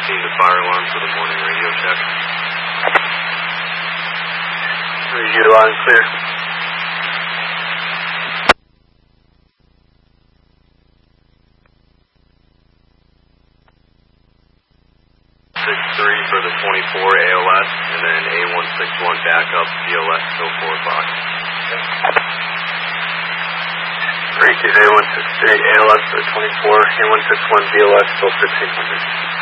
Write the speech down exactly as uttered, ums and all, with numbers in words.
sixteen to fire alarm for the morning radio check. You loud and clear. six three for the twenty-four A L S, and then A one six one backup D L S till four o'clock. Great, A one six three A L S for the twenty-four, A one six one D L S till fifteen hundred.